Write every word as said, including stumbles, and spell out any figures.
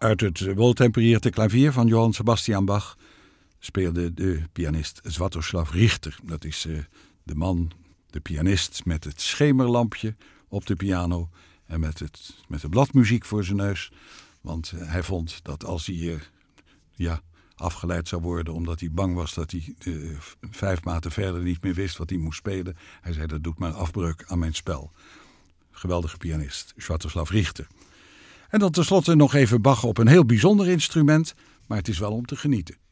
Uit het woltemperierten klavier van Johann Sebastian Bach speelde de pianist Swiatoslav Richter. Dat is uh, de man, de pianist met het schemerlampje op de piano en met, het, met de bladmuziek voor zijn neus. Want uh, hij vond dat als hij uh, ja, afgeleid zou worden omdat hij bang was dat hij uh, vijf maten verder niet meer wist wat hij moest spelen. Hij zei, dat doet maar afbreuk aan mijn spel. Geweldige pianist, Swiatoslav Richter. En dan tenslotte nog even Bach op een heel bijzonder instrument, maar het is wel om te genieten.